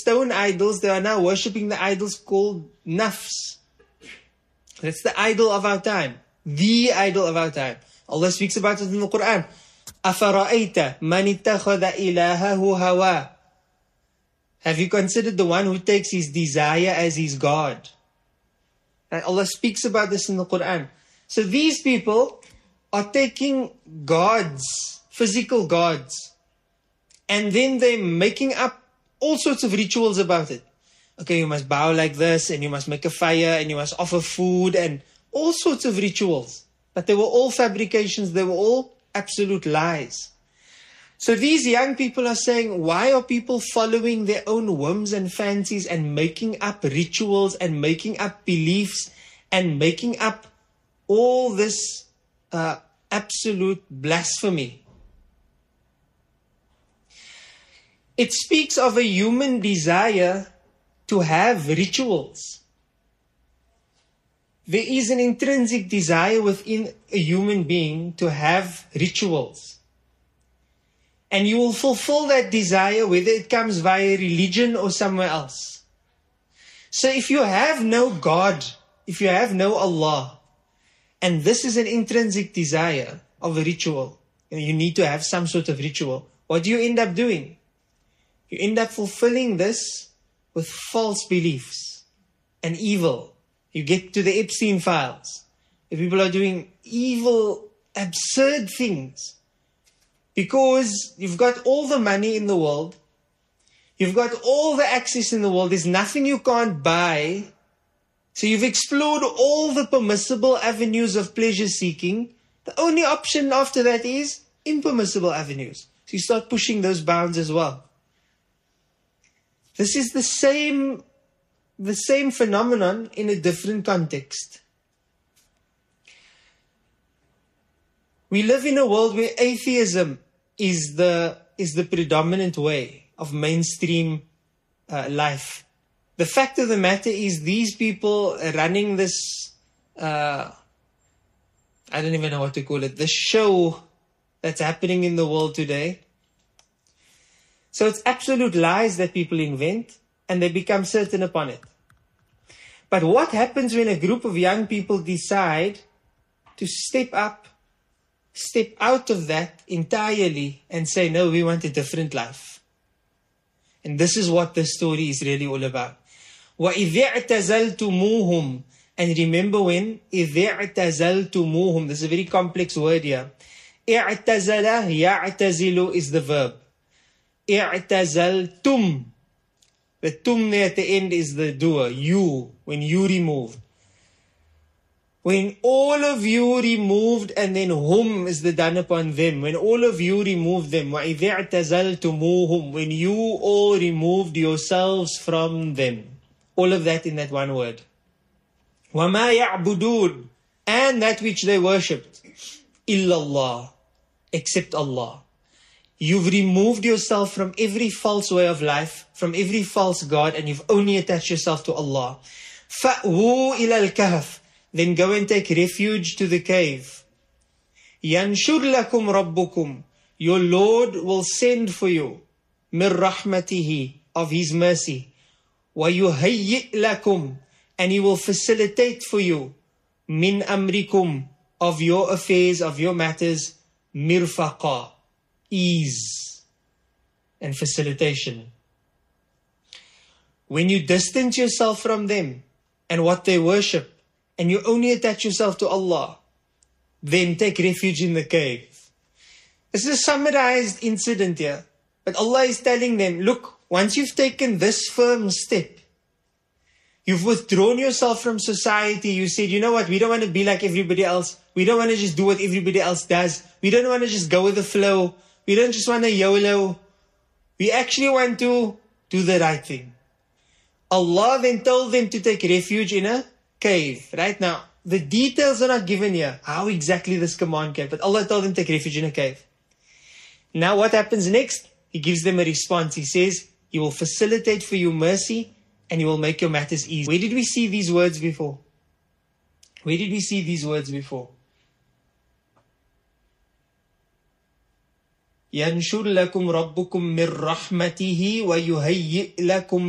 stone idols, they are now worshipping the idols called nafs. That's the idol of our time. The idol of our time. Allah speaks about it in the Quran. أَفَرَأَيْتَ مَنِ اتَّخَذَ إِلَهَهُ هَوَى. Have you considered the one who takes his desire as his God? And Allah speaks about this in the Quran. So these people are taking gods, physical gods, and then they're making up all sorts of rituals about it. Okay, you must bow like this, and you must make a fire, and you must offer food, and all sorts of rituals. But they were all fabrications, they were all absolute lies. So these young people are saying, why are people following their own whims and fancies and making up rituals and making up beliefs and making up all this absolute blasphemy? It speaks of a human desire to have rituals. There is an intrinsic desire within a human being to have rituals. And you will fulfill that desire whether it comes via religion or somewhere else. So if you have no God, if you have no Allah, and this is an intrinsic desire of a ritual, you need to have some sort of ritual, what do you end up doing? You end up fulfilling this with false beliefs and evil. You get to the Epstein files. The people are doing evil, absurd things. Because you've got all the money in the world. You've got all the access in the world. There's nothing you can't buy. So you've explored all the permissible avenues of pleasure seeking. The only option after that is impermissible avenues. So you start pushing those bounds as well. This is the same phenomenon in a different context. We live in a world where atheism is the predominant way of mainstream life. The fact of the matter is these people running this, I don't even know what to call it, the show that's happening in the world today. So it's absolute lies that people invent and they become certain upon it. But what happens when a group of young people decide to step up, step out of that entirely and say, no, we want a different life? And this is what this story is really all about. وَإِذِ اعْتَزَلْتُمُوهُمْ. And remember when إِذِ اعْتَزَلْتُمُوهُمْ. This is a very complex word here. اعْتَزَلَ يَعْتَزِلُ is the verb. اعْتَزَلْتُمْ. The tum there at the end is the doer, you, when you removed. When all of you removed and then hum is the done upon them. When all of you removed them. وَإِذِ اعْتَزَلْتُمُوهُمْ. When you all removed yourselves from them. All of that in that one word. وَمَا يَعْبُدُونَ. And that which they worshipped. إِلَّا اللَّهِ. Except Allah. You've removed yourself from every false way of life, from every false God, and you've only attached yourself to Allah. فَأْوُوا إِلَى الْكَهْفِ. Then go and take refuge to the cave. يَنْشُرْ لَكُمْ رَبُّكُمْ. Your Lord will send for you مِنْ رَحْمَتِهِ, of His mercy. وَيُهَيِّئْ لَكُمْ. And He will facilitate for you مِنْ أَمْرِكُمْ, of your affairs, of your matters, مِرْفَقًا, ease and facilitation. When you distance yourself from them and what they worship, and you only attach yourself to Allah, then take refuge in the cave. This is a summarized incident here. But Allah is telling them, look, once you've taken this firm step, you've withdrawn yourself from society, you said, you know what, we don't want to be like everybody else. We don't want to just do what everybody else does. We don't want to just go with the flow. We don't just want to YOLO. We actually want to do the right thing. Allah then told them to take refuge in a cave. Right now, the details are not given here, how exactly this command came. But Allah told them to take refuge in a cave. Now what happens next? He gives them a response. He says, He will facilitate for you mercy and He will make your matters easy. Where did we see these words before? Where did we see these words before? يَنْشُرْ لَكُمْ رَبُّكُمْ مِنْ رَحْمَتِهِ وَيُهَيِّئْ لَكُمْ